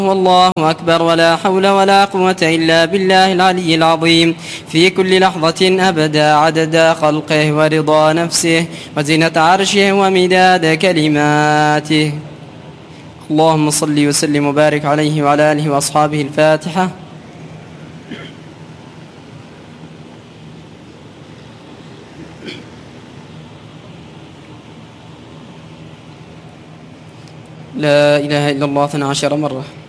والله أكبر ولا حول ولا قوة إلا بالله العلي العظيم في كل لحظة أبدا عدد خلقه ورضا نفسه وزنة عرشه ومداد كلماته. اللهم صل وسلم وبارك عليه وعلى آله وأصحابه. الفاتحة. لا إله إلا الله 12 مرة.